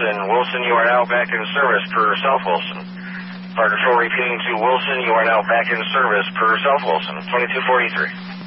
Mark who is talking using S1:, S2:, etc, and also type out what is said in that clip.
S1: Wilson. Wilson, you are now back in service per South Wilson. Fire Control repeating to Wilson, you are now back in service per South Wilson, 2243.